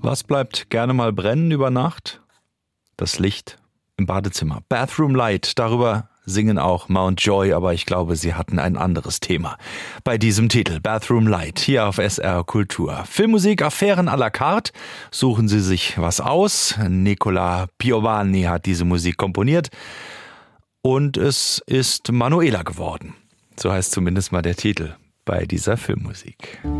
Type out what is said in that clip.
Was bleibt gerne mal brennen über Nacht? Das Licht im Badezimmer. Bathroom Light, darüber singen auch Mount Joy, aber ich glaube, sie hatten ein anderes Thema bei diesem Titel. Bathroom Light, hier auf SR Kultur. Filmmusik, Affären à la carte. Suchen Sie sich was aus. Nicola Piovani hat diese Musik komponiert und es ist Manuela geworden. So heißt zumindest mal der Titel bei dieser Filmmusik.